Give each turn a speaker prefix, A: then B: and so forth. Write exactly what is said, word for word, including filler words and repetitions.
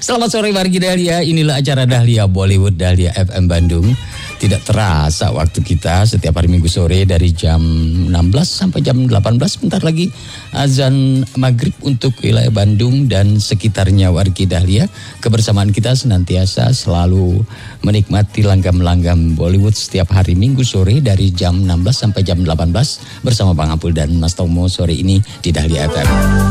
A: Selamat sore wargi Dahlia, inilah acara Dahlia Bollywood Dahlia F M Bandung. Tidak terasa waktu kita setiap hari Minggu sore dari jam enam belas sampai jam delapan belas. Bentar lagi azan maghrib untuk wilayah Bandung dan sekitarnya wargi Dahlia. Kebersamaan kita senantiasa selalu menikmati langgam-langgam Bollywood setiap hari Minggu sore dari jam enam belas sampai jam delapan belas bersama Bang Apul dan Mas Tomo sore ini di Dahlia F M.